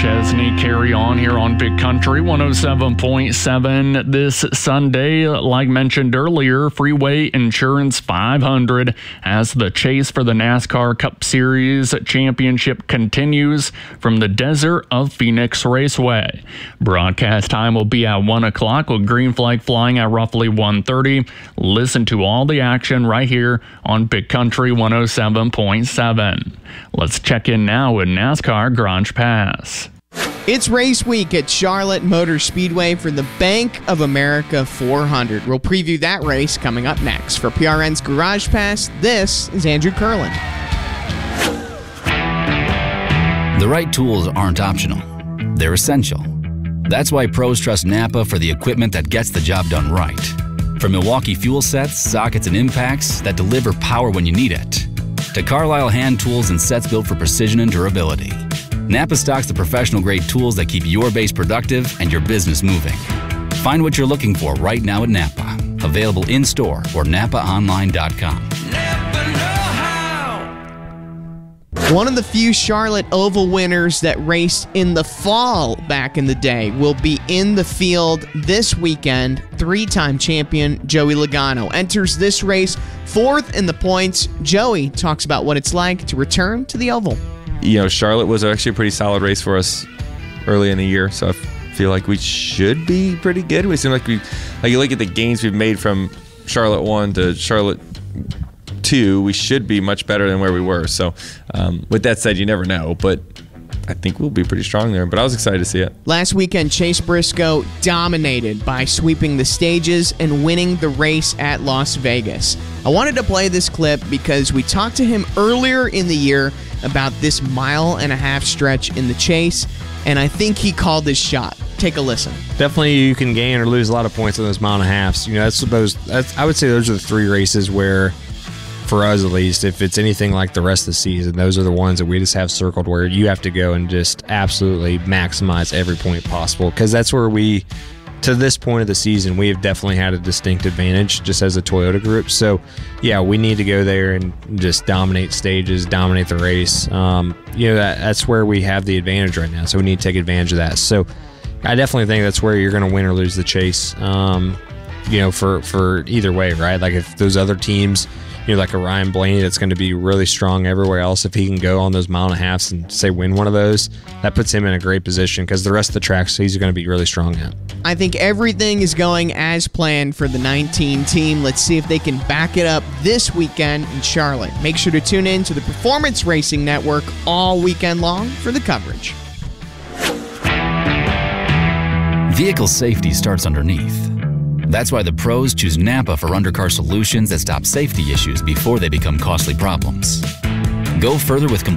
Chesney carry on here on Big Country 107.7 this Sunday. Like mentioned earlier, Freeway Insurance 500 as the chase for the NASCAR Cup Series championship continues from the desert of Phoenix Raceway. Broadcast time will be at 1 o'clock with green flag flying at roughly 1:30. Listen to all the action right here on Big Country 107.7. Let's check in now with NASCAR Garage Pass. It's race week at Charlotte Motor Speedway for the Bank of America 400. We'll preview that race coming up next. For PRN's Garage Pass, this is Andrew Curlin. The right tools aren't optional. They're essential. That's why pros trust Napa for the equipment that gets the job done right. From Milwaukee fuel sets, sockets, and impacts that deliver power when you need it, to Carlisle hand tools and sets built for precision and durability, Napa stocks the professional-grade tools that keep your base productive and your business moving. Find what you're looking for right now at Napa. Available in-store or NapaOnline.com. One of the few Charlotte Oval winners that raced in the fall back in the day will be in the field this weekend. Three-time champion Joey Logano enters this race fourth in the points. Joey talks about what it's like to return to the Oval. You know, Charlotte was actually a pretty solid race for us early in the year, so I feel like we should be pretty good. We seem like you look at the gains we've made from Charlotte 1 to Charlotte 2, we should be much better than where we were. So with that said, you never know, but I think we'll be pretty strong there. But I was excited to see it. Last weekend, Chase Briscoe dominated by sweeping the stages and winning the race at Las Vegas. I wanted to play this clip because we talked to him earlier in the year about this mile-and-a-half stretch in the chase, and I think he called his shot. Take a listen. Definitely, you can gain or lose a lot of points on those mile-and-a-halves. You know, I would say those are the three races where, for us at least, if it's anything like the rest of the season, those are the ones that we just have circled where you have to go and just absolutely maximize every point possible, because that's where we, to this point of the season, we have definitely had a distinct advantage just as a Toyota group. So yeah, we need to go there and just dominate stages, dominate the race. You know, that's where we have the advantage right now, so we need to take advantage of that. So I definitely think that's where you're going to win or lose the chase, you know, for either way, right? Like if those other teams, you know, like a Ryan Blaney that's going to be really strong everywhere else, if he can go on those mile-and-a-halves and, say, win one of those, that puts him in a great position because the rest of the tracks he's going to be really strong at. I think everything is going as planned for the 19 team. Let's see if they can back it up this weekend in Charlotte. Make sure to tune in to the Performance Racing Network all weekend long for the coverage. Vehicle safety starts underneath. That's why the pros choose Napa for undercar solutions that stop safety issues before they become costly problems. Go further with